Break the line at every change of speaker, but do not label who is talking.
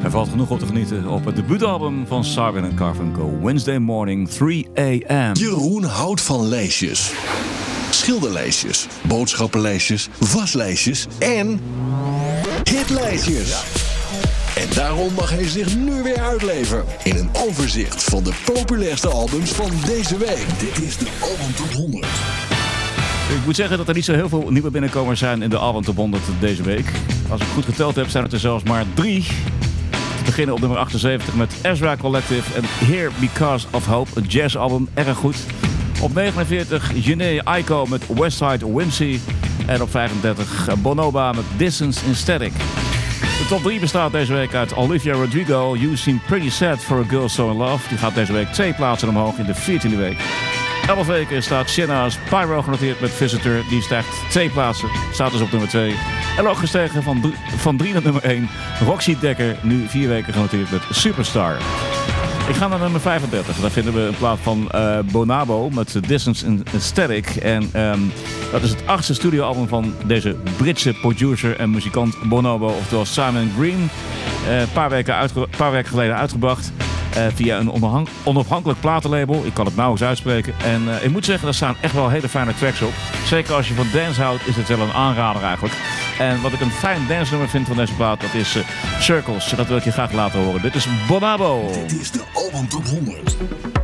Er valt genoeg op te genieten op het debuutalbum van Simon & Garfunkel. Wednesday morning, 3 a.m.
Jeroen houdt van lijstjes. Schilderlijstjes, boodschappenlijstjes, waslijstjes en hitlijstjes. Ja. En daarom mag hij zich nu weer uitleven in een overzicht van de populairste albums van deze week. Dit is de Album Top 100.
Ik moet zeggen dat er niet zo heel veel nieuwe binnenkomers zijn in de Album Top 100 deze week. Als ik goed geteld heb, zijn het er zelfs maar 3. We beginnen op nummer 78 met Ezra Collective en Here Because of Hope, een jazzalbum, erg goed. Op 49 Jhené Aiko met Westside Whimsy. En op 35 Bonobo met Distance in Static. De top 3 bestaat deze week uit Olivia Rodrigo, You Seem Pretty Sad for a Girl So in Love. Die gaat deze week 2 plaatsen omhoog in de 14e week. 11 weken staat Shanna's Pyro genoteerd met Visitor. Die stijgt 2 plaatsen, staat dus op nummer 2. En ook gestegen van 3 naar nummer 1. Roxy Dekker, nu 4 weken genoteerd met Superstar. Ik ga naar nummer 35. Daar vinden we een plaat van Bonobo met Distance in Static. En dat is het 8e studioalbum van deze Britse producer en muzikant Bonobo, oftewel Simon Green. Een paar weken geleden uitgebracht. Via een onafhankelijk platenlabel. Ik kan het nauwelijks uitspreken. En ik moet zeggen, er staan echt wel hele fijne tracks op. Zeker als je van dance houdt, is het wel een aanrader eigenlijk. En wat ik een fijn dance nummer vind van deze plaat, dat is Circles. Dat wil ik je graag laten horen. Dit is Bonobo.
Dit is de Album Top 100.